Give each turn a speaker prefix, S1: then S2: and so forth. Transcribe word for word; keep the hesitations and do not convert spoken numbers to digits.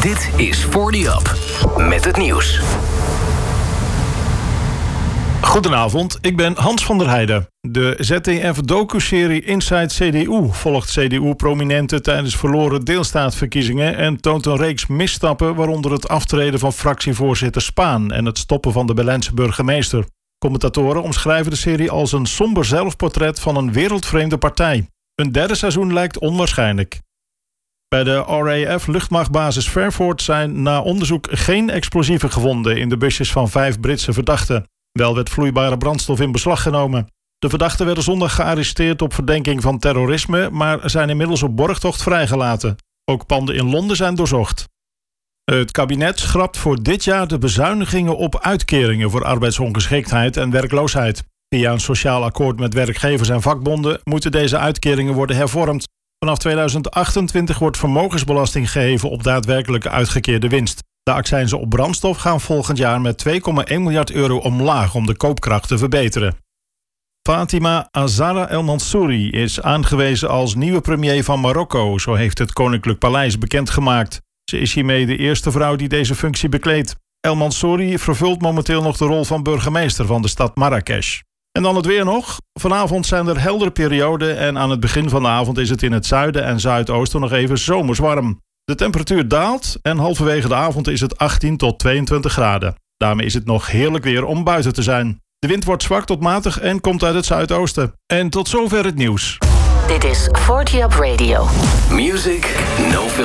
S1: Dit is forty Up met het nieuws.
S2: Goedenavond, ik ben Hans van der Heijden. De Z D F-docu-serie Inside C D U volgt C D U-prominenten tijdens verloren deelstaatverkiezingen en toont een reeks misstappen, waaronder het aftreden van fractievoorzitter Spaan en het stoppen van de Berlijnse burgemeester. Commentatoren omschrijven de serie als een somber zelfportret van een wereldvreemde partij. Een derde seizoen lijkt onwaarschijnlijk. Bij de R A F-luchtmachtbasis Fairford zijn na onderzoek geen explosieven gevonden in de busjes van vijf Britse verdachten. Wel werd vloeibare brandstof in beslag genomen. De verdachten werden zondag gearresteerd op verdenking van terrorisme, maar zijn inmiddels op borgtocht vrijgelaten. Ook panden in Londen zijn doorzocht. Het kabinet schrapt voor dit jaar de bezuinigingen op uitkeringen voor arbeidsongeschiktheid en werkloosheid. Via een sociaal akkoord met werkgevers en vakbonden moeten deze uitkeringen worden hervormd. Vanaf tweeduizend achtentwintig wordt vermogensbelasting geheven op daadwerkelijke uitgekeerde winst. De accijnzen op brandstof gaan volgend jaar met twee komma één miljard euro omlaag om de koopkracht te verbeteren. Fatima Azara El Mansouri is aangewezen als nieuwe premier van Marokko, zo heeft het Koninklijk Paleis bekendgemaakt. Ze is hiermee de eerste vrouw die deze functie bekleedt. El Mansouri vervult momenteel nog de rol van burgemeester van de stad Marrakesh. En dan het weer nog. Vanavond zijn er heldere perioden en aan het begin van de avond is het in het zuiden en zuidoosten nog even zomers warm. De temperatuur daalt en halverwege de avond is het achttien tot tweeëntwintig graden. Daarmee is het nog heerlijk weer om buiten te zijn. De wind wordt zwak tot matig en komt uit het zuidoosten. En tot zover het nieuws.
S3: Dit is forty Up Radio.
S1: Music, no filter.